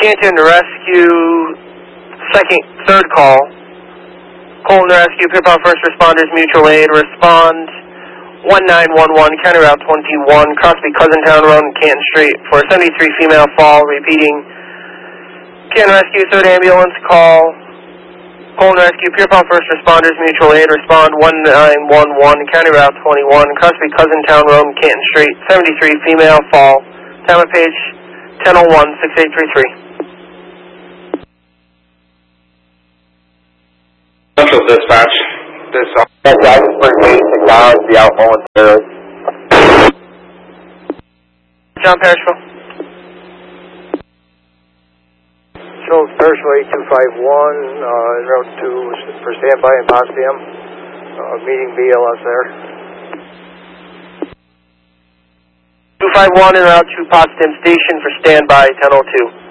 Canton Rescue, third call. Colton Rescue, Pip-Out First Responders, Mutual Aid, respond 1911, County Route 21, Crosby Cousintown Road and Canton Street for a 73 female fall, repeating. Canton Rescue, 3rd Ambulance, call. Colton Rescue, Pip-Out First Responders, Mutual Aid, respond 1911, County Route 21, Crosby Cousintown Road and Canton Street, 73 female fall, time of page 1001-6833. Central Dispatch. I just bring me to acknowledge the outgoing terrorist. John Parrishville. Charles Parrishville 8251, en route for standby in Potsdam. Meeting BLS there. 251 en route to Potsdam Station for standby 1002.